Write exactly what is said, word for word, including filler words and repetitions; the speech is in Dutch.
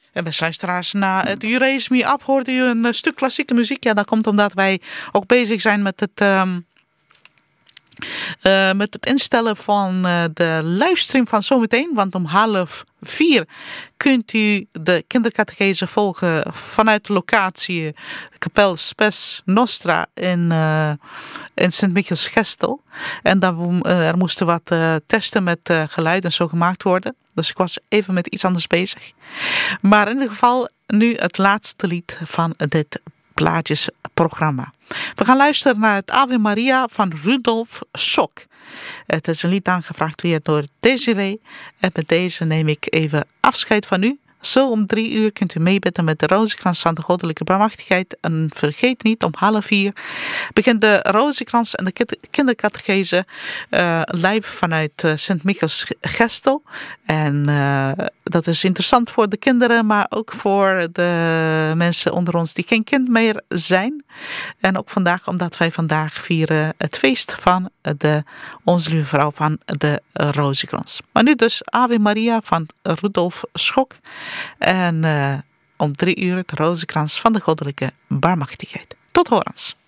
En beste luisteraars, na het You Raise Me Up hoorde u een uh, stuk klassieke muziek. Ja, dat komt omdat wij ook bezig zijn met het... Um, Uh, met het instellen van uh, de livestream van zometeen. Want om half vier kunt u de kindercatechese volgen vanuit de locatie Kapel Spes Nostra in, uh, in Sint-Michiels-Gestel. En dan, uh, er moesten wat uh, testen met uh, geluid en zo gemaakt worden. Dus ik was even met iets anders bezig. Maar in ieder geval nu het laatste lied van dit plaatjesprogramma. We gaan luisteren naar het Ave Maria van Rudolf Schock. Het is een lied aangevraagd weer door Desiree. En met deze neem ik even afscheid van u. Zo om drie uur kunt u meebidden met de Rozenkrans van de Goddelijke Barmhartigheid. En vergeet niet, om half vier begint de Rozenkrans en de kindercatechese uh, live vanuit uh, Sint-Michiels-Gestel. En uh, dat is interessant voor de kinderen, maar ook voor de mensen onder ons die geen kind meer zijn. En ook vandaag, omdat wij vandaag vieren het feest van de Onze Lieve Vrouw van de Rozenkrans. Maar nu dus Ave Maria van Rudolf Schock. En uh, om drie uur het Rozenkrans van de Goddelijke Barmhartigheid. Tot horens.